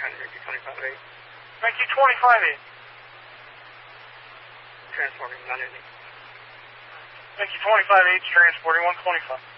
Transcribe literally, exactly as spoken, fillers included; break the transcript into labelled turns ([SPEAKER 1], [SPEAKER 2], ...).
[SPEAKER 1] County, Yankee twenty-five eight.
[SPEAKER 2] Yankee twenty-five eight.
[SPEAKER 1] Transporting, not any.
[SPEAKER 2] Yankee twenty-five eight, transporting one twenty-five.